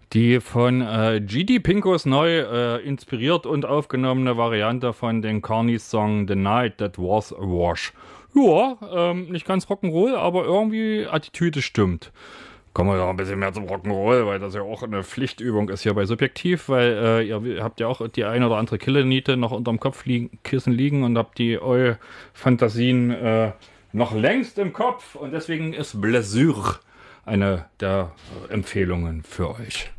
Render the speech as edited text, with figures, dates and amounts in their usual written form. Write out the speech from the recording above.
Die von GD Pinkos neu inspiriert und aufgenommene Variante von den Carnies Song The Night That Was a Wash. Ja, nicht ganz Rock'n'Roll, aber irgendwie Attitüde stimmt. Kommen wir doch ein bisschen mehr zum Rock'n'Roll, weil das ja auch eine Pflichtübung ist hier bei Subjektiv, weil ihr habt ja auch die ein oder andere Killeniete noch unterm Kopfkissen liegen und habt die Fantasien noch längst im Kopf und deswegen ist Blessure eine der Empfehlungen für euch.